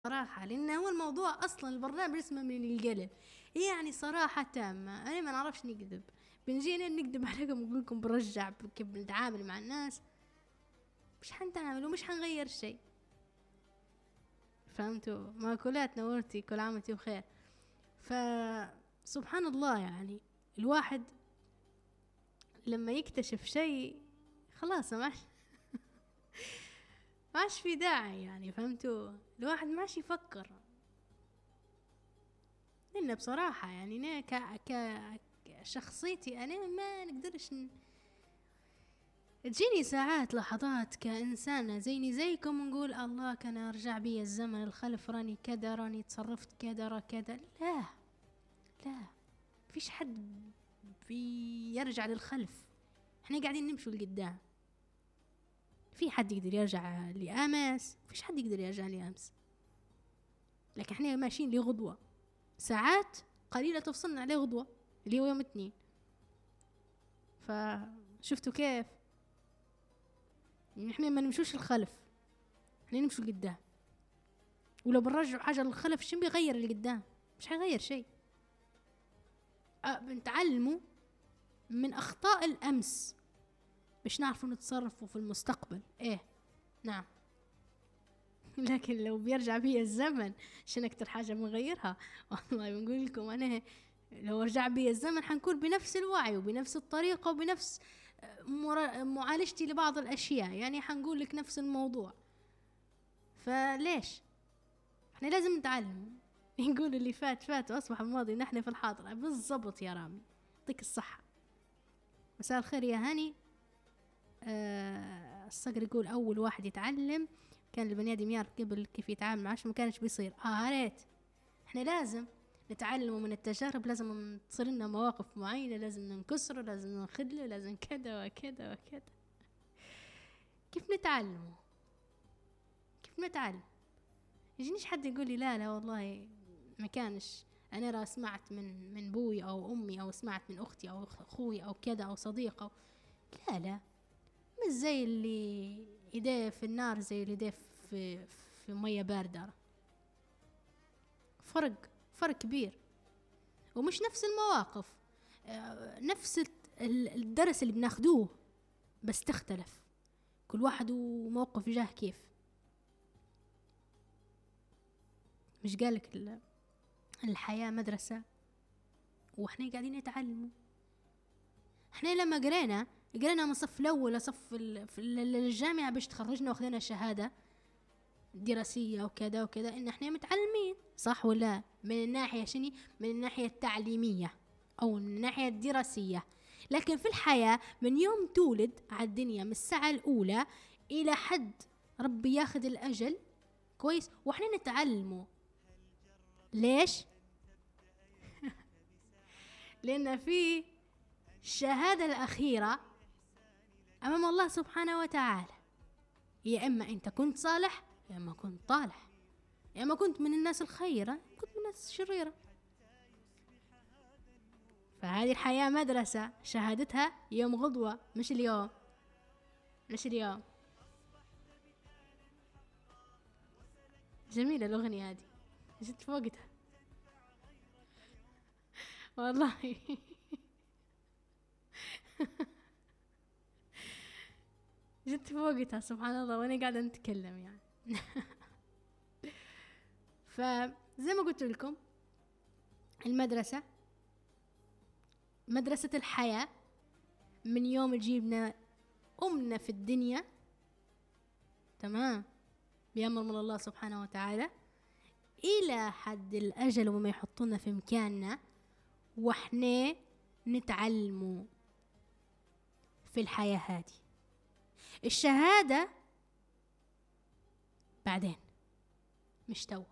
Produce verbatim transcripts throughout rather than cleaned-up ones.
صراحة، لأن هو الموضوع أصلا البرنامج اسمه من القلب. يعني صراحة تامة، أنا ما نعرفش نكذب. بنجينا نكذب عليكم ونقول لكم برجع كيف بنتعامل مع الناس، مش حنتعامل ومش حنغير شيء. فهمتوا؟ ماكولات نورتي، كل عام وانتي بخير. فسبحان الله، يعني الواحد لما يكتشف شيء خلاص ما ماش في داعي، يعني فهمتوا؟ الواحد ماش يفكر. لأن بصراحة يعني أنا ك... ك... كشخصيتي أنا ما نقدرش ن... تجيني ساعات لحظات كإنسانة زيني زيكم ونقول الله كان أرجع بي الزمن الخلف، راني كذا، راني تصرفت كذا، را كذا. لا لا، فيش حد بيرجع للخلف، احنا قاعدين نمشوا لقدام. في حد يقدر يرجع لأمس؟ فيش حد يقدر يرجع لأمس، لكن احنا ماشيين لغدوة، ساعات قليلة تفصلنا عليه غدوة اللي هو يوم اثنين. فشفتوا كيف؟ يعني احنا ما نمشوش الخلف، احنا نمشوا لقدام. ولو بنرجع حاجة للخلف شنو بيغير اللي قدام؟ مش حيغير شيء. أه بنتعلموا من أخطاء الأمس باش نعرفوا نتصرفوا في المستقبل. ايه نعم. لكن لو بيرجع بي الزمن شنو أكتر حاجة بنغيرها؟ والله بنقول لكم أنا لو رجع بي الزمن حنكون بنفس الوعي وبنفس الطريقة وبنفس معالجتي لبعض الأشياء، يعني حنقول لك نفس الموضوع. فليش؟ احنا لازم نتعلم. يقول اللي فات فات وأصبح الماضي، نحن في الحاضر. بالضبط يا رامي، يعطيك الصحة. مساء الخير يا هاني. أه الصقر يقول أول واحد يتعلم كان البني آدم يعرف قبل كيف يتعامل معاش ما كانش بيصير. اه ريت احنا لازم نتعلم من التجارب، لازم تصير لنا مواقف معينة، لازم ننكسر، لازم نخذله، لازم كذا وكذا وكذا. كيف نتعلم؟ كيف نتعلم؟ يجينيش حد يقول لي لا لا والله ما كانش، انا را سمعت من من بوي او امي او سمعت من اختي او اخوي او كذا او صديق أو لا لا، مش زي اللي يديه في النار زي اللي يديه في في مية باردة. فرق فرق كبير، ومش نفس المواقف، نفس الدرس اللي بناخدوه بس تختلف، كل واحد وموقف جاه كيف. مش قالك الحياة مدرسة واحنا قاعدين نتعلموا. احنا لما قرينا قرينا من صف الاول لصف في الجامعة باش تخرجنا واخذنا شهادة دراسية وكذا وكذا، ان احنا متعلمين صح ولا؟ من الناحية شني؟ من الناحية التعليمية او من الناحية الدراسية. لكن في الحياة من يوم تولد على الدنيا من الساعة الاولى الى حد ربي ياخذ الاجل كويس واحنا نتعلموا. ليش؟ لان في الشهادة الاخيرة امام الله سبحانه وتعالى، يا اما انت كنت صالح يا اما كنت طالح، يا اما كنت من الناس الخيرة كنت من الناس الشريرة. فهذه الحياة مدرسة شهادتها يوم غضوة، مش اليوم، مش اليوم. جميلة الأغنية هذه، جت في وقتها والله. جت في وقتها سبحان الله وانا قاعدة نتكلم يعني. فزي ما قلت لكم المدرسة مدرسة الحياة من يوم جيبنا أمنا في الدنيا، تمام، بأمر من الله سبحانه وتعالى إلى حد الأجل وما يحطونا في مكاننا وإحنا نتعلموا في الحياة هذه. الشهادة بعدين مش توا،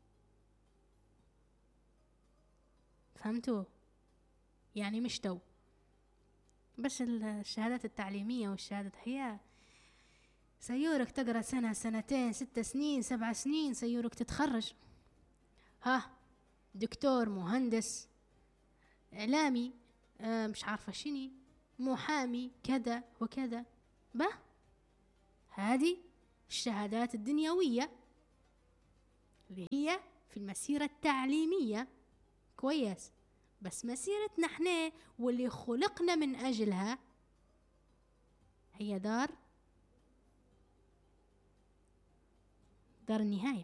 فهمتوا؟ يعني مش تو بس الشهادات التعليمية والشهادات هي سيورك تقرأ سنة سنتين ست سنين سبع سنين سيورك تتخرج، ها دكتور مهندس إعلامي آه مش عارفة شني محامي كذا وكذا. به هذه الشهادات الدنيوية. اللي هي في المسيرة التعليمية، كويس، بس مسيرتنا احنا واللي خلقنا من أجلها هي دار دار النهاية،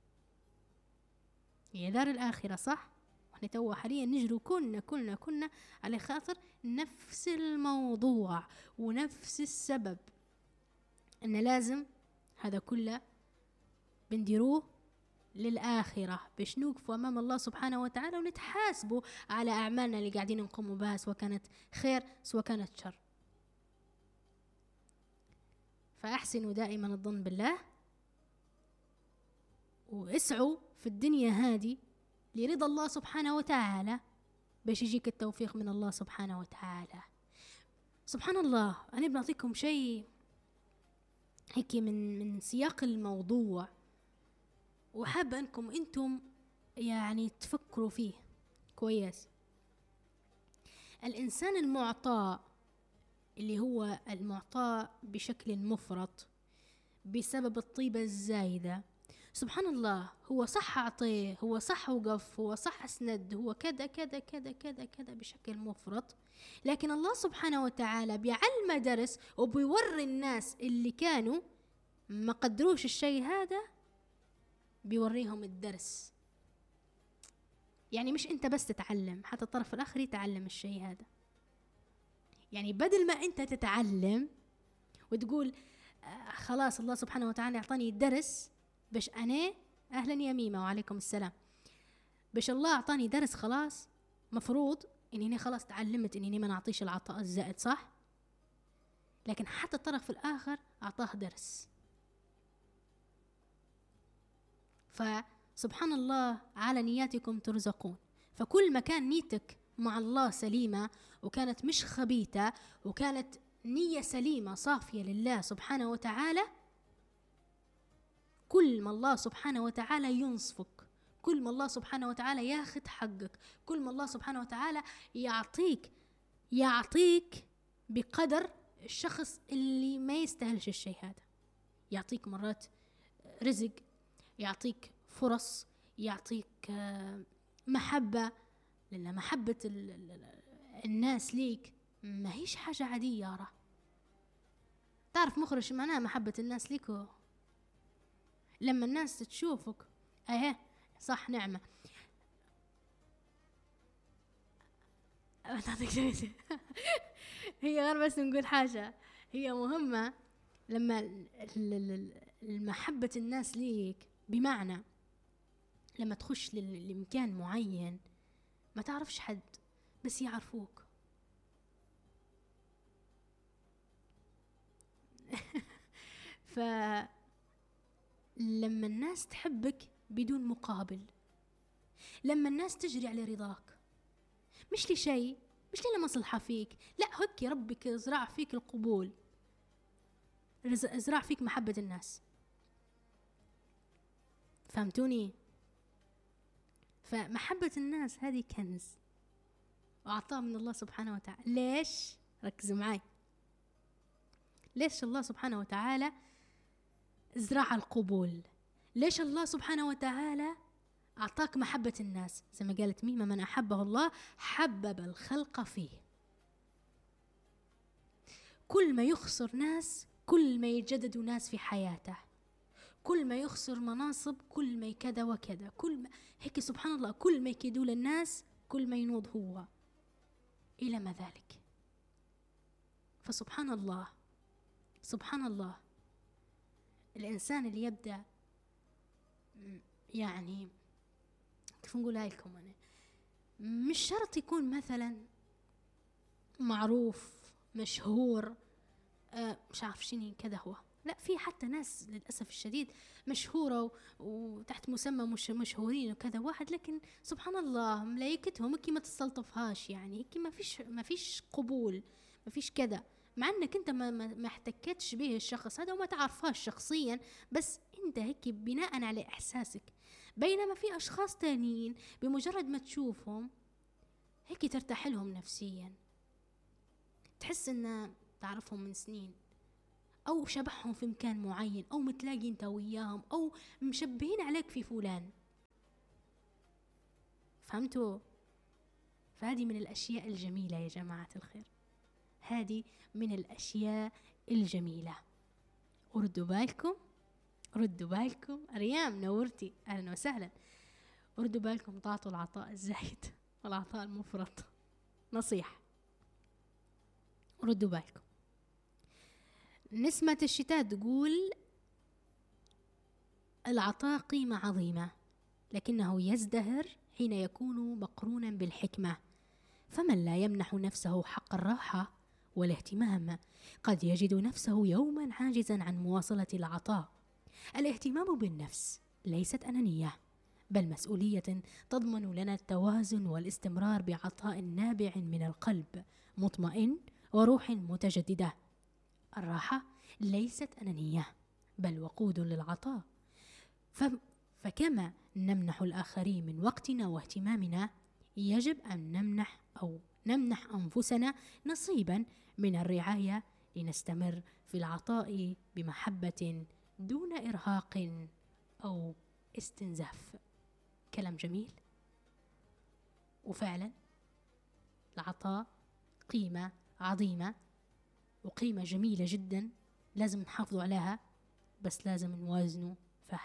هي دار الآخرة، صح؟ احنا توا حاليا نجروا كلنا كلنا كلنا على خاطر نفس الموضوع ونفس السبب، ان لازم هذا كله بنديروه للآخرة باش نوقفوا أمام الله سبحانه وتعالى ونتحاسبوا على أعمالنا اللي قاعدين نقوموا بها، سواء كانت خير سواء كانت شر. فأحسنوا دائما الظن بالله، واسعوا في الدنيا هذه لرضا الله سبحانه وتعالى باش يجيك التوفيق من الله سبحانه وتعالى. سبحان الله، أنا بنعطيكم شيء هيك من من سياق الموضوع، وحابة أنكم أنتم يعني تفكروا فيه كويس. الإنسان المعطاء اللي هو المعطاء بشكل مفرط بسبب الطيبة الزايدة، سبحان الله، هو صح أعطيه، هو صح وقف، هو صح أسند، هو كذا كذا كذا كذا كذا بشكل مفرط، لكن الله سبحانه وتعالى بيعلم درس وبيوري الناس اللي كانوا ما قدروش الشيء هذا، بيوريهم الدرس. يعني مش انت بس تتعلم، حتى الطرف الآخر يتعلم الشيء هذا. يعني بدل ما انت تتعلم وتقول آه خلاص الله سبحانه وتعالى اعطاني الدرس باش انا، اهلا يا ميمة وعليكم السلام، باش الله اعطاني درس، خلاص مفروض اني انا خلاص تعلمت اني ما نعطيش العطاء الزائد، صح؟ لكن حتى الطرف الآخر اعطاه درس. فسبحان الله، على نياتكم ترزقون. فكل ما كان نيتك مع الله سليمة وكانت مش خبيثة وكانت نية سليمة صافية لله سبحانه وتعالى، كل ما الله سبحانه وتعالى ينصفك، كل ما الله سبحانه وتعالى ياخد حقك، كل ما الله سبحانه وتعالى يعطيك يعطيك بقدر الشخص اللي ما يستاهلش الشيء هذا. يعطيك مرات رزق، يعطيك فرص، يعطيك محبة، لأن محبة الناس ليك ما هيش حاجة عادية. يارا تعرف مخرج معناها محبة الناس ليك؟ لما الناس تشوفك اهي صح نعمة هي غير بس نقول حاجة هي مهمة. لما المحبة الناس ليك بمعنى لما تخش لمكان معين ما تعرفش حد بس يعرفوك فلما الناس تحبك بدون مقابل، لما الناس تجري على رضاك، مش لشيء، مش لمصلحة فيك، لا، هك ربك ازرع فيك القبول، ازرع فيك محبة الناس. فهمتوني؟ فمحبة الناس هذه كنز وعطاء من الله سبحانه وتعالى. ليش؟ ركزوا معي. ليش الله سبحانه وتعالى زرع القبول؟ ليش الله سبحانه وتعالى أعطاك محبة الناس؟ زي ما قالت ميمة، من أحبه الله حبب الخلق فيه. كل ما يخسر ناس كل ما يجدد ناس في حياته، كل ما يخسر مناصب كل ما كذا وكذا، كل ما هيك سبحان الله، كل ما يكيدوا للناس كل ما ينوض هو إلى ما ذلك. فسبحان الله سبحان الله، الإنسان اللي يبدأ يعني كيف نقولها لكم، أنا مش شرط يكون مثلا معروف مشهور آه مش عارف شيني كذا، هو لا، في حتى ناس للأسف الشديد مشهورة وتحت مسمى مش مشهورين وكذا واحد، لكن سبحان الله ملايكتهم هكي ما تستلطفهاش، يعني هكي ما فيش ما فيش قبول، ما فيش كذا، مع انك انت ما ما احتكتش به الشخص هذا وما تعرفهاش شخصيا، بس انت هيك بناء على احساسك. بينما في اشخاص تانيين بمجرد ما تشوفهم هيك ترتاح لهم نفسيا، تحس ان تعرفهم من سنين او شبههم في مكان معين او متلاقي انت وياهم او مشبهين عليك في فلان. فهمتوا؟ فهذه من الأشياء الجميلة يا جماعة الخير، هذه من الأشياء الجميلة. وردوا بالكم، ردوا بالكم. ريام نورتي، أهلا وسهلا. ردوا بالكم، تعطوا العطاء الزايد والعطاء المفرط، نصيحة. ردوا بالكم. نسمة الشتاء تقول العطاء قيمة عظيمة، لكنه يزدهر حين يكون مقرونا بالحكمة. فمن لا يمنح نفسه حق الراحة والاهتمام قد يجد نفسه يوما عاجزا عن مواصلة العطاء. الاهتمام بالنفس ليست أنانية، بل مسؤولية تضمن لنا التوازن والاستمرار بعطاء نابع من القلب مطمئن وروح متجددة. الراحة ليست أنانية، بل وقود للعطاء. فكما نمنح الآخرين من وقتنا واهتمامنا، يجب أن نمنح أو نمنح أنفسنا نصيبا من الرعاية لنستمر في العطاء بمحبة دون إرهاق أو استنزاف. كلام جميل، وفعلا العطاء قيمة عظيمة وقيمة جميلة جدا، لازم نحافظوا عليها، بس لازم نوازنه فه.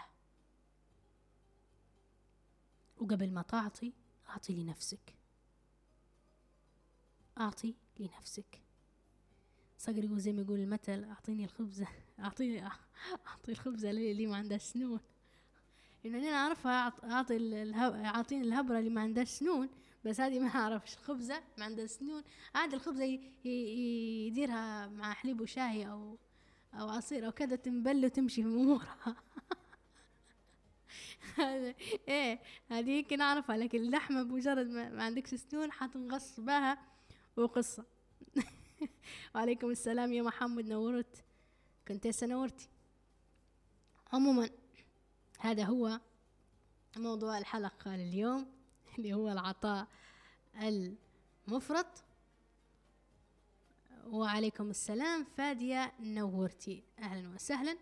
وقبل ما تعطي، أعطي لنفسك، أعطي لنفسك. صقر زي ما يقول المثل، أعطيني الخبزة أعطيني أعطي الخبزة اللي ما عندها سنون. إنه أنا أعرفها أعطي الهب... أعطيني الهبرة اللي ما عندها سنون، بس هذه ما أعرفش الخبزة ما عندها سنون. عاد الخبزة ي... ي... يديرها مع حليب وشاي أو أو عصير أو كذا، تنبل وتمشي في أمورها. إيه هذه يمكن أعرفها، لكن اللحمة بمجرد ما, ما عندكش سنون حتنغص بها وقصة. وعليكم السلام يا محمد، نورت، كنت هسه نورتي. عموما هذا هو موضوع الحلقة لليوم، اللي هو العطاء المفرط. وعليكم السلام فادية، نورتي، أهلا وسهلا.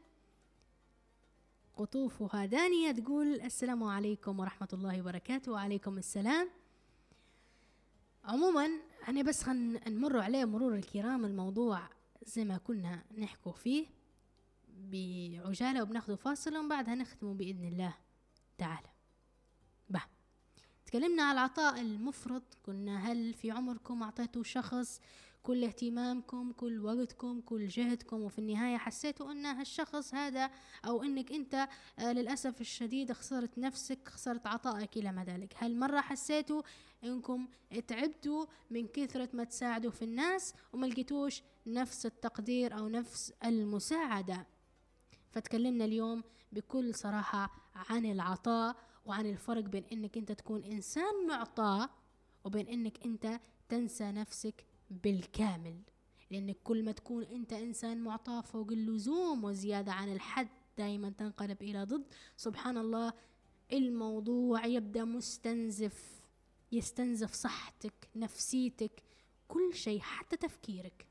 قطوفها دانية تقول السلام عليكم ورحمة الله وبركاته. وعليكم السلام. عموما أنا بس نمر عليه مرور الكرام الموضوع زي ما كنا نحكوا فيه بعجالة، وبناخذ فاصل ومن بعدها نختمه بإذن الله تعالى. به تكلمنا على العطاء المفرط، قلنا هل في عمركم أعطيتوا شخص كل اهتمامكم، كل وقتكم، كل جهدكم، وفي النهاية حسيتوا أن هالشخص هذا أو أنك أنت آه للأسف الشديد خسرت نفسك، خسرت عطائك إلى ما ذلك؟ هل مرة حسيتوا أنكم تعبتوا من كثرة ما تساعدوا في الناس وما لقيتوش نفس التقدير أو نفس المساعدة؟ فتكلمنا اليوم بكل صراحة عن العطاء، وعن الفرق بين أنك أنت تكون إنسان معطاء وبين أنك أنت تنسى نفسك بالكامل. لأنك كل ما تكون أنت إنسان معطاء فوق اللزوم وزيادة عن الحد، دائما تنقلب إلى ضد، سبحان الله، الموضوع يبدأ مستنزف، يستنزف صحتك، نفسيتك، كل شيء، حتى تفكيرك.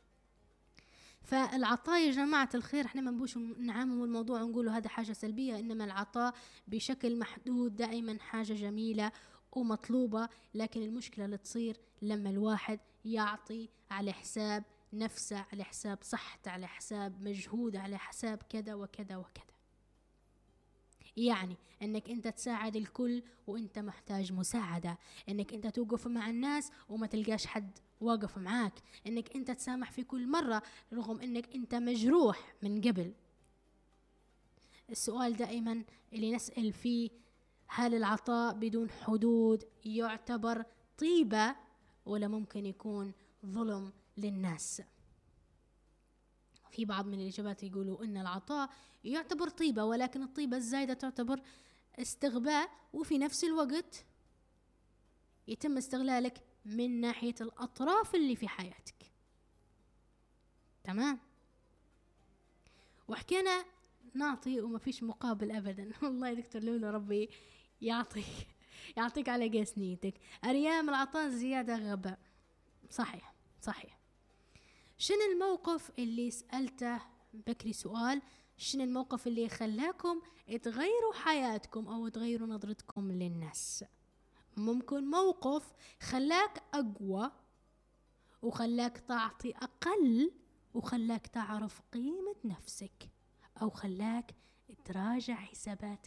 فالعطاء يا جماعة الخير احنا ما نبوش نعمم الموضوع ونقول هذا حاجة سلبية، إنما العطاء بشكل محدود دائما حاجة جميلة ومطلوبة. لكن المشكلة اللي تصير لما الواحد يعطي على حساب نفسه، على حساب صحته، على حساب مجهوده، على حساب كذا وكذا وكذا. يعني انك انت تساعد الكل وانت محتاج مساعدة، انك انت توقف مع الناس وما تلقاش حد واقف معاك، انك انت تسامح في كل مرة رغم انك انت مجروح من قبل. السؤال دائما اللي نسأل فيه، هل العطاء بدون حدود يعتبر طيبة ولا ممكن يكون ظلم للناس؟ في بعض من الإجابات يقولوا إن العطاء يعتبر طيبة، ولكن الطيبة الزايدة تعتبر استغباء، وفي نفس الوقت يتم استغلالك من ناحية الأطراف اللي في حياتك. تمام؟ وحكينا نعطي وما فيش مقابل أبدا. والله يا دكتور لولو ربي يعطيك يعطيك على قيس نيتك. أريام العطاء زيادة غباء. صحيح صحيح. شنو الموقف اللي سألته بكري سؤال، شنو الموقف اللي خلاكم تغيروا حياتكم أو تغيروا نظرتكم للناس؟ ممكن موقف خلاك أقوى وخلاك تعطي أقل وخلاك تعرف قيمة نفسك، أو خلاك تراجع حساباتك